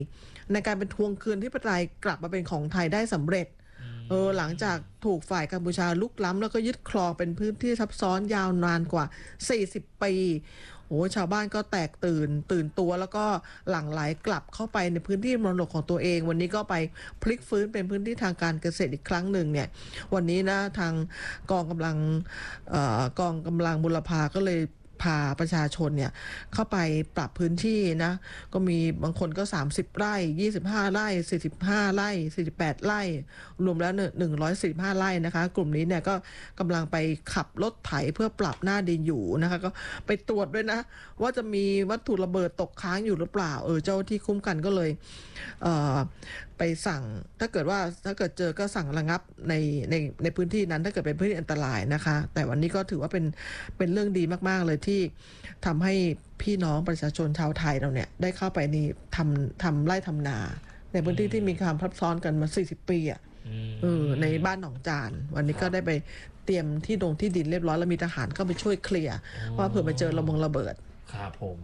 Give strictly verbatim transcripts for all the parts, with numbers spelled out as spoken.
ในการเป็นทวงคืนที่ประเทศไทยกลับมาเป็นของไทยได้สำเร็จเออหลังจากถูกฝ่ายกัมพูชาลุกล้ำแล้วก็ยึดครองเป็นพื้นที่ซับซ้อนยาวนานกว่าสี่สิบปีโอ้ชาวบ้านก็แตกตื่นตื่นตัวแล้วก็หลั่งไหลกลับเข้าไปในพื้นที่มรดกของตัวเองวันนี้ก็ไปพลิกฟื้นเป็นพื้นที่ทางการเกษตรอีกครั้งหนึ่งเนี่ยวันนี้นะทางกองกำลังเอ่อกองกำลังบุรพาก็เลยพาประชาชนเนี่ยเข้าไปปรับพื้นที่นะก็มีบางคนก็สามสิบไร่ยี่สิบห้าไร่สี่สิบห้าไร่สี่สิบแปดไร่รวมแล้วหนึ่งร้อยสี่สิบห้าไร่นะคะกลุ่มนี้เนี่ยก็กำลังไปขับรถไถเพื่อปรับหน้าดินอยู่นะคะก็ไปตรวจด้วยนะว่าจะมีวัตถุระเบิดตกค้างอยู่หรือเปล่าเออเจ้าที่คุ้มกันก็เลยเอ่อไปสั่งถ้าเกิดว่าถ้าเกิดเจอก็สั่งระงับในในในพื้นที่นั้นถ้าเกิดเป็นพื้นที่อันตรายนะคะแต่วันนี้ก็ถือว่าเป็นเป็นเรื่องดีมากๆเลยที่ทำให้พี่น้องประชาชนชาวไทยเราเนี่ยได้เข้าไปนี่ทำทำไร่ทำนาในพื้นที่ที่มีความทับซ้อนกันมาสี่สิบปีอ่ะเออในบ้านหนองจานวันนี้ก็ได้ไปเตรียมที่ดงที่ดินเรียบร้อยแล้วมีทหารเข้าไปช่วยเคลียร์ว่าเผื่อไปเจอระเบิดระเบิดครับผม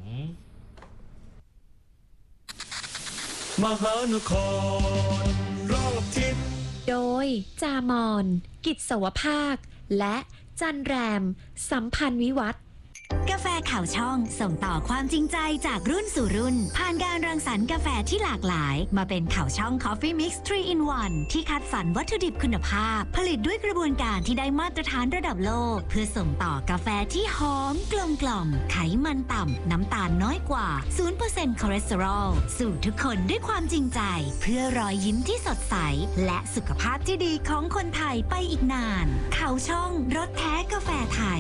มหานครรอบทิศโดยจามอนกิจสวภาคและจันแรมสัมพันธ์วิวัฒน์กาแฟข่าวช่องส่งต่อความจริงใจจากรุ่นสู่รุ่นผ่านการรังสรรค์กาแฟที่หลากหลายมาเป็นข่าวช่อง Coffee Mix ทรี อิน วัน ที่คัดสรรวัตถุดิบคุณภาพผลิตด้วยกระบวนการที่ได้มาตรฐานระดับโลกเพื่อส่งต่อกาแฟที่หอมกลมกล่อมไขมันต่ำน้ำตาลน้อยกว่า ศูนย์เปอร์เซ็นต์ คอเลสเตอรอลสู่ทุกคนด้วยความจริงใจเพื่อรอยยิ้มที่สดใสและสุขภาพที่ดีของคนไทยไปอีกนานข่าวช่องรสแท้กาแฟไทย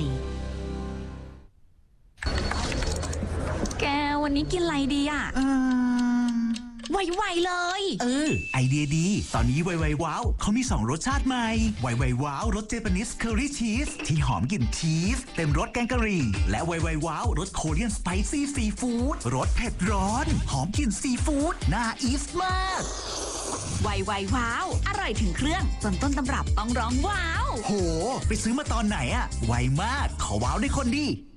แกวันนี้กินอะไรดีอ่ะไวๆเลยเออไอเดียดีตอนนี้ไวๆว้าวเขามีสองรสชาติใหม่ไวๆว้าวรสเจแปนิสเคอรี่ชีสที่หอมกลิ่นชีสเต็มรสแกงกะหรี่และไวๆว้าวรสโคเรียนสไปซี่ซีฟู้ดรสเผ็ดร้อนหอมกลิ่นซีฟู้ดน่าอีสมากไวๆว้าวอร่อยถึงเครื่องจนต้นตำรับต้องร้องว้าวโหไปซื้อมาตอนไหนอะไวมากขอว้าวได้คนดี